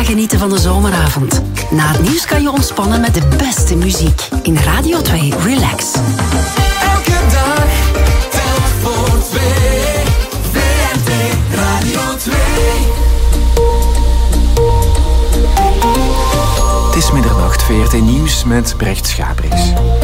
genieten van de zomeravond. Na het nieuws kan je ontspannen met de beste muziek. In Radio 2 Relax. Elke dag telt voor twee. VRT Radio 2. Het is middernacht, VRT Nieuws met Brecht Schabrix.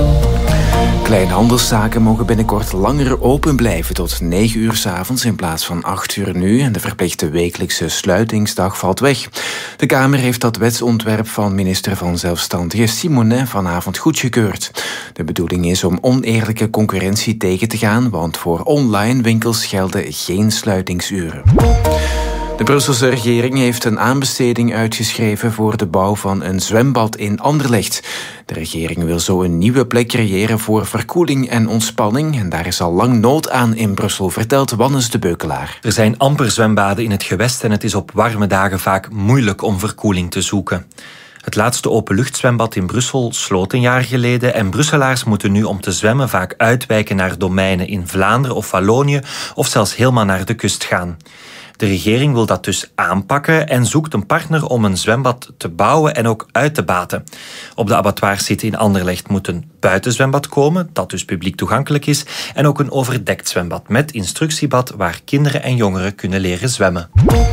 Kleinhandelszaken mogen binnenkort langer open blijven tot 9 uur 's avonds in plaats van 8 uur nu en de verplichte wekelijkse sluitingsdag valt weg. De Kamer heeft dat wetsontwerp van minister van Zelfstandigen Simonet vanavond goedgekeurd. De bedoeling is om oneerlijke concurrentie tegen te gaan, want voor online winkels gelden geen sluitingsuren. De Brusselse regering heeft een aanbesteding uitgeschreven voor de bouw van een zwembad in Anderlecht. De regering wil zo een nieuwe plek creëren voor verkoeling en ontspanning. En daar is al lang nood aan in Brussel, vertelt Wannes de Beukelaar. Er zijn amper zwembaden in het gewest en het is op warme dagen vaak moeilijk om verkoeling te zoeken. Het laatste openluchtzwembad in Brussel sloot een jaar geleden en Brusselaars moeten nu om te zwemmen vaak uitwijken naar domeinen in Vlaanderen of Wallonië of zelfs helemaal naar de kust gaan. De regering wil dat dus aanpakken en zoekt een partner om een zwembad te bouwen en ook uit te baten. Op de abattoirsite in Anderlecht moet een buitenzwembad komen, dat dus publiek toegankelijk is, en ook een overdekt zwembad met instructiebad waar kinderen en jongeren kunnen leren zwemmen.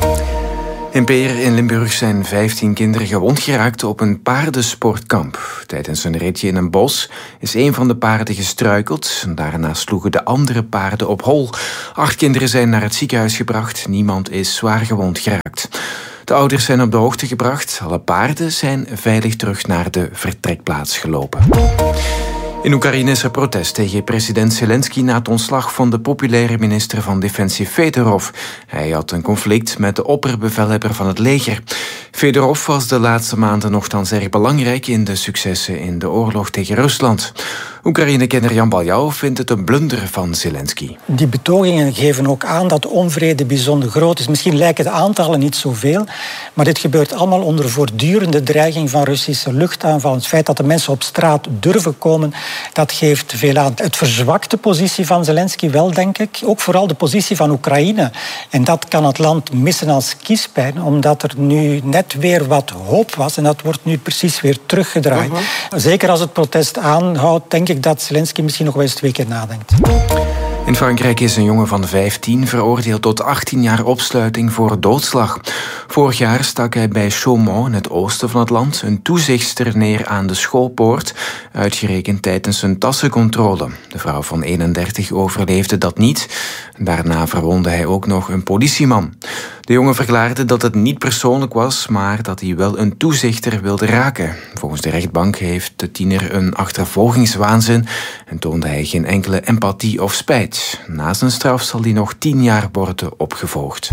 In Peer in Limburg zijn 15 kinderen gewond geraakt op een paardensportkamp. Tijdens een ritje in een bos is een van de paarden gestruikeld. Daarna sloegen de andere paarden op hol. 8 kinderen zijn naar het ziekenhuis gebracht. Niemand is zwaar gewond geraakt. De ouders zijn op de hoogte gebracht. Alle paarden zijn veilig terug naar de vertrekplaats gelopen. In Oekraïne is er protest tegen president Zelensky na het ontslag van de populaire minister van Defensie Fedorov. Hij had een conflict met de opperbevelhebber van het leger. Fedorov was de laatste maanden nogthans erg belangrijk in de successen in de oorlog tegen Rusland. Oekraïne-kenner Jan Baljau vindt het een blunder van Zelensky. Die betogingen geven ook aan dat de onvrede bijzonder groot is. Misschien lijken de aantallen niet zoveel, maar dit gebeurt allemaal onder voortdurende dreiging van Russische luchtaanvallen. Het feit dat de mensen op straat durven komen, dat geeft veel aan. Het verzwakt de positie van Zelensky wel, denk ik. Ook vooral de positie van Oekraïne. En dat kan het land missen als kiespijn, omdat er nu net weer wat hoop was. En dat wordt nu precies weer teruggedraaid. Zeker als het protest aanhoudt, denk ik dat Zelensky misschien nog wel eens 2 keer nadenkt. In Frankrijk is een jongen van 15 veroordeeld tot 18 jaar opsluiting voor doodslag. Vorig jaar stak hij bij Chaumont, in het oosten van het land, een toezichtster neer aan de schoolpoort, uitgerekend tijdens een tassencontrole. De vrouw van 31 overleefde dat niet. Daarna verwondde hij ook nog een politieman. De jongen verklaarde dat het niet persoonlijk was, maar dat hij wel een toezichter wilde raken. Volgens de rechtbank heeft de tiener een achtervolgingswaanzin en toonde hij geen enkele empathie of spijt. Na zijn straf zal hij nog 10 jaar worden opgevolgd.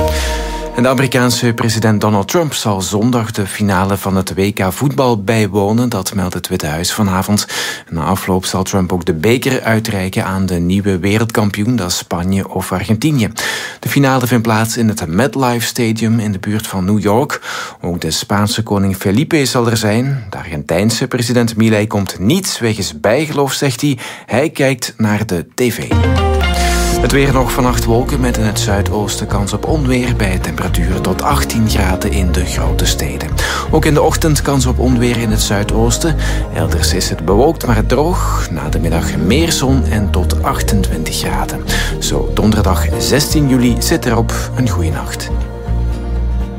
En de Amerikaanse president Donald Trump zal zondag de finale van het WK voetbal bijwonen. Dat meldt het Witte Huis vanavond. Na afloop zal Trump ook de beker uitreiken aan de nieuwe wereldkampioen, dat is Spanje of Argentinië. De finale vindt plaats in het MetLife Stadium in de buurt van New York. Ook de Spaanse koning Felipe zal er zijn. De Argentijnse president Milei komt niet wegens bijgeloof, zegt hij. Hij kijkt naar de tv. Het weer nog vannacht wolken met in het zuidoosten kans op onweer bij temperaturen tot 18 graden in de grote steden. Ook in de ochtend kans op onweer in het zuidoosten. Elders is het bewolkt maar droog. Na de middag meer zon en tot 28 graden. Zo donderdag 16 juli zit erop. Een goeie nacht.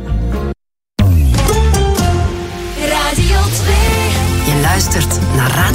Je luistert naar Radio